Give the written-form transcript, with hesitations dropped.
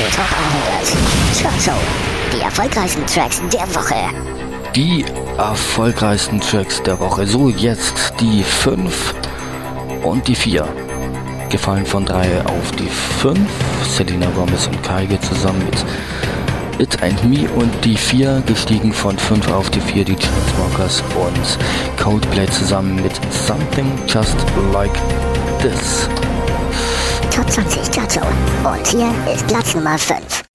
Talk anhört. Chart Show. Die erfolgreichsten Tracks der Woche. Die erfolgreichsten Tracks der Woche. So, jetzt die 5 und die 4. Gefallen von 3 auf die 5. Selena Gomez und Kygo zusammen mit It and Me. Und die 4 gestiegen von 5 auf die 4. Die Chainsmokers und Coldplay zusammen mit Something Just Like This. Top 20 Chart Show. Und hier ist Platz Nummer 5.